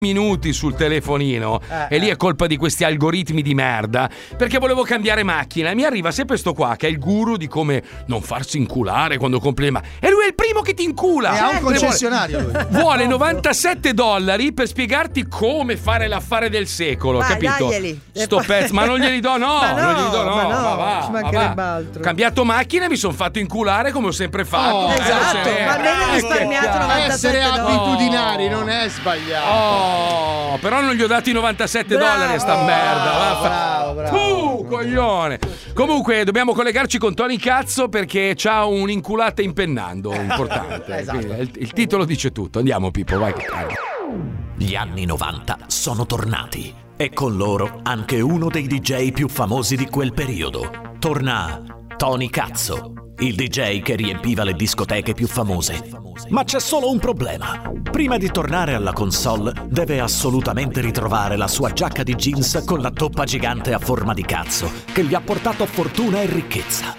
minuti sul telefonino e lì è colpa di questi algoritmi di merda, perché volevo cambiare macchina e mi arriva sempre sto qua che è il guru di come non farsi inculare quando compri le macchine, e lui è il primo che ti incula e ha un concessionario lui. Vuole $97 per spiegarti come fare l'affare del secolo. Vai, capito? daglieli. Sto pezzo, ma non glieli do, no, non glieli do, no, ma va, ci mancherebbe va. altro. Cambiato macchina e mi sono fatto inculare come ho sempre fatto. Esatto, ma almeno hai risparmiato $97. Essere abitudinari non è sbagliato. Però non gli ho dati $97 a sta merda. Bravo. Coglione. Comunque dobbiamo collegarci con Tony Cazzo perché c'ha un'inculata impennando importante. Esatto. Quindi il titolo dice tutto. Andiamo, Pippo, vai. Gli anni 90 sono tornati e con loro anche uno dei DJ più famosi di quel periodo. Torna Tony Cazzo, il DJ che riempiva le discoteche più famose. Ma c'è solo un problema. Prima di tornare alla console deve assolutamente ritrovare la sua giacca di jeans con la toppa gigante a forma di cazzo che gli ha portato fortuna e ricchezza.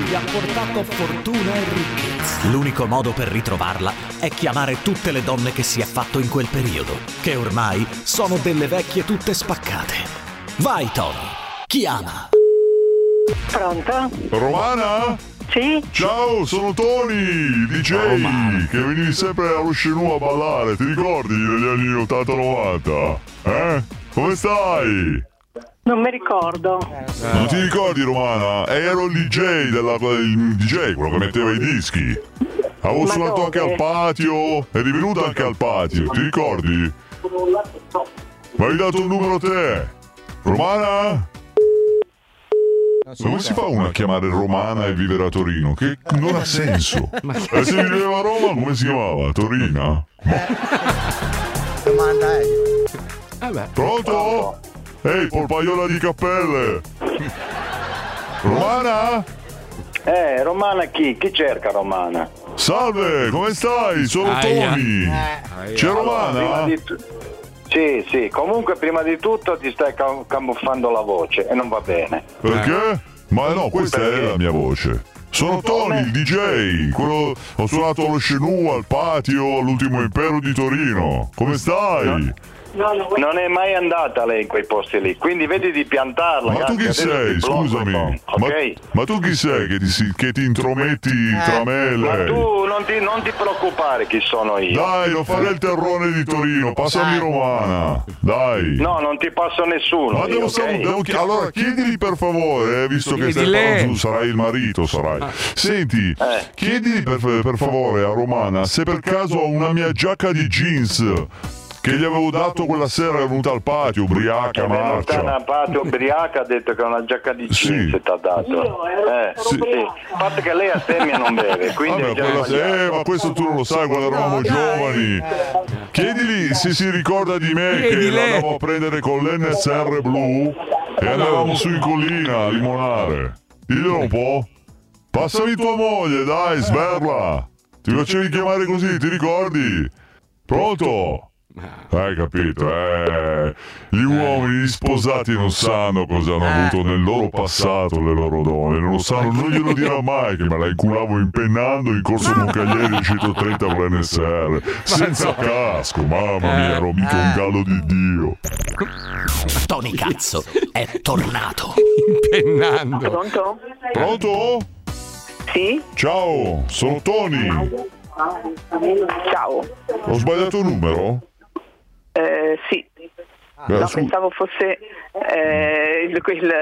L'unico modo per ritrovarla è chiamare tutte le donne che si è fatto in quel periodo, che ormai sono delle vecchie tutte spaccate. Vai Tony, chiama! Pronto? Romana? Sì? Ciao, sono Tony, DJ, che venivi sempre allo Scenù a ballare, ti ricordi degli anni 80-90? Come stai? Non mi ricordo. Non ti ricordi, Romana? Ero il DJ, il DJ, quello che metteva i dischi. Avevo suonato anche al patio, eri venuto anche al patio, ti ricordi? Mi hai dato un numero te. Romana? Come si fa uno a chiamare Romana e vivere a Torino? Che non ha senso. E se viveva a Roma, come si chiamava? Torina? Domanda Pronto? Ehi, polpaiola di cappelle! Romana? Romana chi? Chi cerca Romana? Salve, come stai? Sono Tony. C'è Romana? Sì, comunque prima di tutto ti stai camuffando la voce e non va bene. Perché? Ma no, questa è la mia voce. Sono Tony, il DJ. Ho suonato allo Scenù, al patio, all'Ultimo Impero di Torino. Come stai? Non è mai andata lei in quei posti lì, quindi vedi di piantarla. Ma tu chi sei? Scusami. Okay? Ma tu chi sei che ti intrometti tra me e lei? Ma tu non ti preoccupare chi sono io. Dai, non fare il terrone di Torino, passami Romana. Dai. No, non ti passo nessuno. Ma allora chiedili per favore, visto che stai parlando, sarai il marito, sarai. Senti, chiedili per favore a Romana se per caso ha una mia giacca di jeans che gli avevo dato quella sera, è venuta al patio, ubriaca, marcia. È venuta al patio, ubriaca, ha detto che una giacca di jeans ti ha dato. Sì. A parte che lei a femmina non beve, quindi ma questo tu non lo sai, quando eravamo giovani. Chiedili se si ricorda di me che andavo a prendere con l'NSR blu e andavamo su in collina a limonare. Diglielo un po'. Passami tua moglie, dai, sberla. Ti facevi chiamare così, ti ricordi? Pronto? Hai capito, Gli uomini sposati non sanno cosa hanno avuto nel loro passato le loro donne, non lo sanno, non glielo dirà mai che me la inculavo impennando in corso Moncaglieri 130 per l'NSR, senza casco, mamma mia, ero mica un gallo di Dio. Tony Cazzo è tornato. Impennando. Pronto? Pronto? Sì? Ciao, sono Tony. Ciao. Ho sbagliato il numero? Sì. No, pensavo fosse il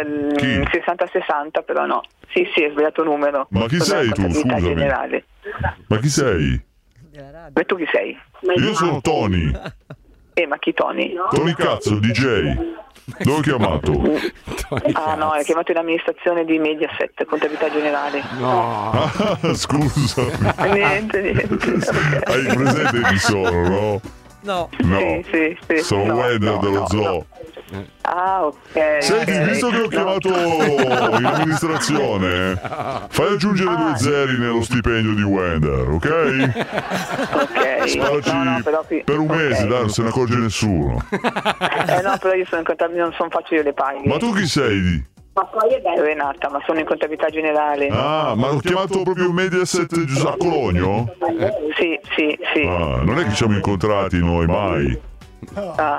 60-60, però no. Sì, è sbagliato numero. Ma chi sei tu, scusami? Generale. Ma chi sei? Ma tu chi sei? Io sono Tony. Ma chi Tony? Tony Cazzo, DJ. Dove ho chiamato? No, hai chiamato in amministrazione di Mediaset, contabilità generale. No. Scusa. Niente. Hai presente chi sono, no? No. Sì. Sono Wender dello zoo. Ah, ok. Senti, visto che ho chiamato in amministrazione, fai aggiungere 2 zeri nello stipendio di Wender, ok? Ok. Sparaci però per un mese, dai, non se ne accorge nessuno. No, però io sono in contabilità, non faccio io le paghe. Ma tu chi sei? Renata, ma sono in contabilità generale. Ah, ma ho chiamato proprio Mediaset a Cologno? Sì. Ah, non è che ci siamo incontrati noi mai.